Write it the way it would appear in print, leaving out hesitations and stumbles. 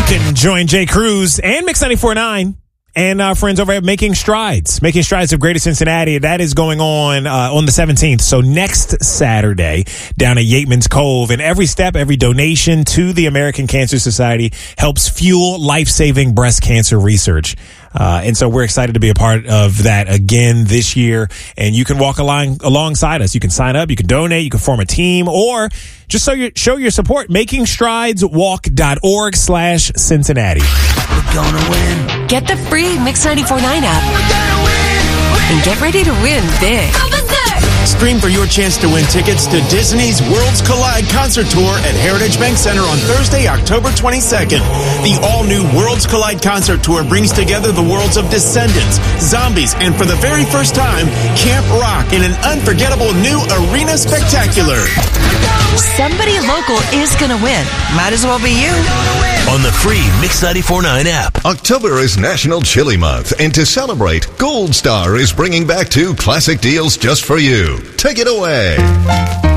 can join Jay Cruz and Mix 94.9 and our friends over at Making Strides. Making Strides of Greater Cincinnati. That is going on the 17th. So next Saturday down at Yateman's Cove. And every step, every donation to the American Cancer Society helps fuel life-saving breast cancer research. And so we're excited to be a part of that again this year. And you can walk alongside us. You can sign up, you can donate, you can form a team, or just show your support. MakingStridesWalk.org/Cincinnati. We're gonna win. Get the free Mix 94.9 app. And get ready to win big. Stream for your chance to win tickets to Disney's Worlds Collide concert tour at Heritage Bank Center on Thursday, October 22nd. The all-new Worlds Collide concert tour brings together the worlds of Descendants, Zombies, and for the very first time, Camp Rock in an unforgettable new arena spectacular. Somebody local is going to win. Might as well be you. On the free Mix 94.9 app. October is National Chili Month, and to celebrate, Gold Star is bringing back 2 classic deals just for you. Take it away.